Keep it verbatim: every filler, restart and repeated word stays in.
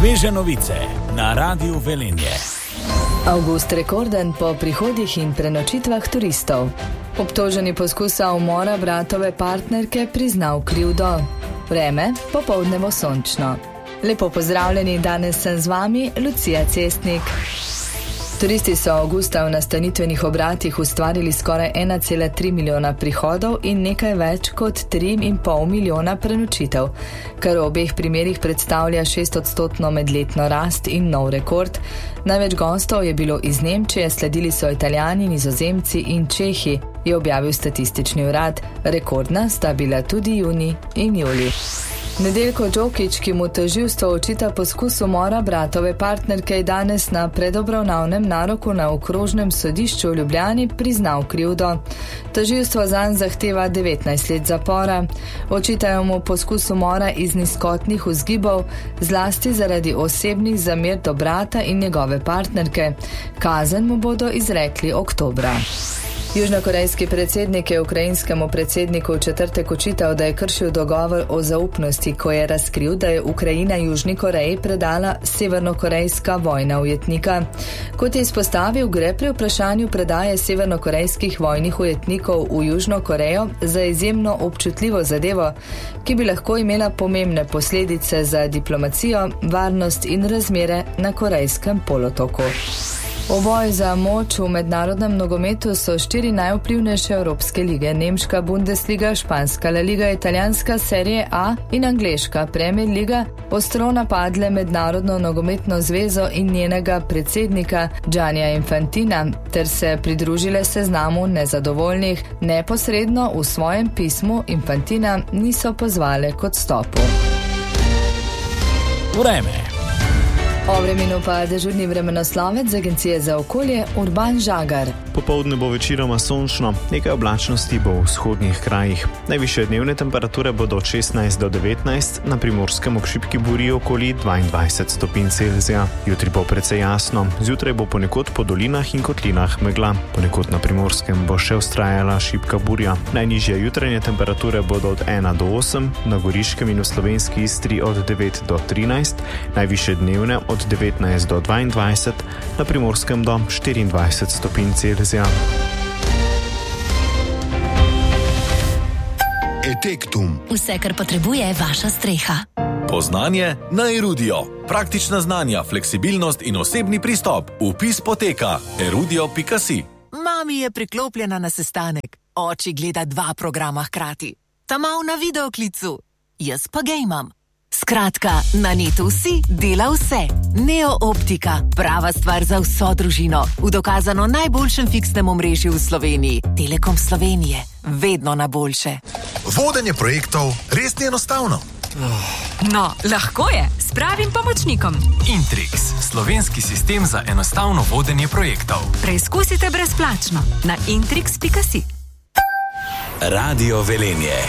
Sveže novice na Radiu Velenje. Avgust rekorden po prihodih in prenočitvah turistov. Obtoženi poskusa umora bratove partnerke priznal krivdo. Vreme popoldne bo sončno. Lepo pozdravljeni, danes sem z vami, Lucija Cestnik. Turisti so avgusta v nastanitvenih obratih ustvarili skoraj ena cela tri milijona prihodov in nekaj več kot tri in pol milijona prenočitev, kar v obeh primerih predstavlja šestodstotno medletno rast in nov rekord. Največ gostov je bilo iz Nemčije, sledili so Italijani, Nizozemci in Čehi, je objavil statistični urad. Rekordna sta bila tudi junij in julij. Nedeljko Džokić, ki mu tožilstvo očita poskus umora bratove partnerke, je danes na predobravnavnem naroku na okrožnem sodišču v Ljubljani priznal krivdo. Tožilstvo zanj zahteva devetnajst let zapora. Očitajo mu poskus umora iz nizkotnih vzgibov, zlasti zaradi osebnih zamer do brata in njegove partnerke. Kazen mu bodo izrekli oktobra. Južnokorejski predsednik je ukrajinskemu predsedniku v četrtek očital, da je kršil dogovor o zaupnosti, ko je razkril, da je Ukrajina Južni Koreji predala severnokorejska vojna ujetnika. Kot je izpostavil, gre pri vprašanju predaje severnokorejskih vojnih ujetnikov v Južno Korejo za izjemno občutljivo zadevo, ki bi lahko imela pomembne posledice za diplomacijo, varnost in razmere na Korejskem polotoku. V boju za moč v mednarodnem nogometu so štiri najvplivnejše evropske lige: nemška Bundesliga, španska La Liga, italijanska Serie A in angleška Premier Liga ostro napadle mednarodno nogometno zvezo in njenega predsednika Giannija Infantina ter se pridružile seznamu nezadovoljnih. Neposredno v svojem pismu Infantina niso pozvale k odstopu. Vreme. O vremenu pa dežurni vremenoslovec z Agencije za okolje Urban Žagar. Popoldne bo večinoma sončno, nekaj oblačnosti bo v vzhodnih krajih. Najvišje dnevne temperature bodo od šestnajst do devetnajst, na Primorskem ob šibki burji okoli dvaindvajset stopinj Celzija. Jutri bo precej jasno, zjutraj bo ponekod po dolinah in kotlinah megla. Ponekod na Primorskem bo še vztrajala šibka burja. Najnižje jutranje temperature bodo od ena do osem, na Goriškem in v slovenski Istri od devet do trinajst, najvišje dnevne od devetnajst do dvaindvajset, na Primorskem do štiriindvajset stopinj Celzija. Etektum. Vse, kar potrebuje vaša streha. Poznanje na Erudio. Praktična znanja, fleksibilnost in osebni pristop. Vpis poteka erudio pika si. Mami je priklopljena na sestanek. Oči gleda dva programa hkrati. Ta mal na videoklicu. Jaz pa gejmam. Skratka, na netu vsi dela vse. Neo Optika, prava stvar za vso družino. V dokazano najboljšem fiksnem omrežju v Sloveniji. Telekom Slovenije, vedno na boljše. Vodenje projektov res ni enostavno. No, lahko je, s pravim pomočnikom. Intrix, slovenski sistem za enostavno vodenje projektov. Preizkusite brezplačno na intrix pika si. Radio Velenje.